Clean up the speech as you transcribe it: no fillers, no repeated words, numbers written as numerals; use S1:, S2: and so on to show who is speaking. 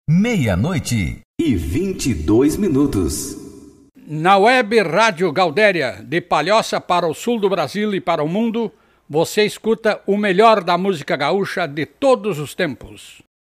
S1: meia-noite e 22 minutos.
S2: Na web Rádio Galdéria, de Palhoça para o sul do Brasil e para o mundo, você escuta o melhor da música gaúcha de todos os tempos.